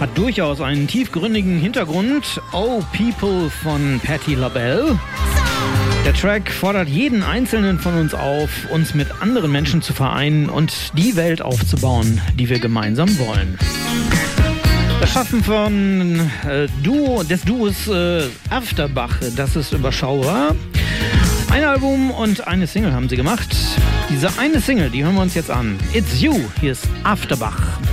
Hat durchaus einen tiefgründigen Hintergrund. Oh People von Patti LaBelle. Der Track fordert jeden Einzelnen von uns auf, uns mit anderen Menschen zu vereinen und die Welt aufzubauen, die wir gemeinsam wollen. Das Schaffen des Duos Afterbach, das ist überschaubar. Ein Album und eine Single haben sie gemacht. Diese eine Single, die hören wir uns jetzt an. It's You, hier ist Afterbach.